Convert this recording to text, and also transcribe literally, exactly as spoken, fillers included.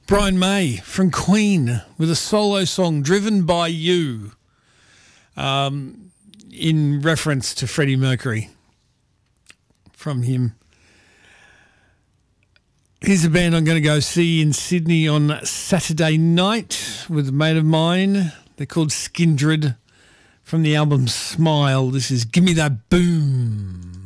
Brian May from Queen with a solo song, Driven by You, um, in reference to Freddie Mercury from him. Here's a band I'm going to go see in Sydney on Saturday night with a mate of mine. They're called Skindred from the album Smile. This is Gimme That Boom.